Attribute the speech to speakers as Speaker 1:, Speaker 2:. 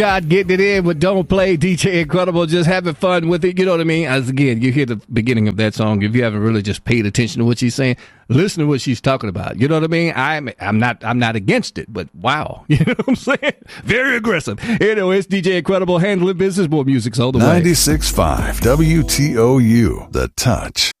Speaker 1: God getting it in, but don't play. DJ Incredible, just having fun with it. You know what I mean? As again, you hear the beginning of that song. If you haven't really just paid attention to what she's saying, listen to what she's talking about. You know what I mean? I'm not against it, but wow, you know what I'm saying? Very aggressive. Anyway, it's DJ Incredible handling business. More music's all the way.
Speaker 2: 96.5 WTOU, The Touch.